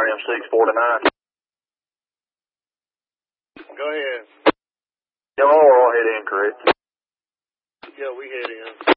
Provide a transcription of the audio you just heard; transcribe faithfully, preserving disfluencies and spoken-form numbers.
R M six forty-nine. Go ahead. Y'all all head in, correct? Yeah, we head in.